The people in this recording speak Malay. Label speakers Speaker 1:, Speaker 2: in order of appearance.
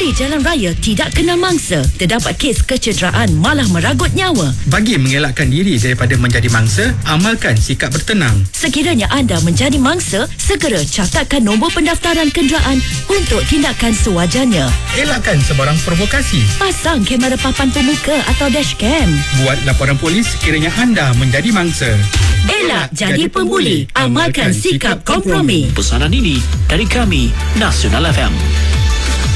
Speaker 1: Pengemudi jalan raya tidak kenal mangsa, terdapat kes kecederaan malah meragut nyawa.
Speaker 2: Bagi mengelakkan diri daripada menjadi mangsa, amalkan sikap bertenang.
Speaker 1: Sekiranya anda menjadi mangsa, segera catatkan nombor pendaftaran kenderaan untuk tindakan sewajarnya.
Speaker 2: Elakkan sebarang provokasi.
Speaker 1: Pasang kamera papan pemuka atau dashcam.
Speaker 2: Buat laporan polis sekiranya anda menjadi mangsa.
Speaker 1: Elak jadi pembuli, amalkan sikap kompromi.
Speaker 3: Pesanan ini dari kami, Nasional FM.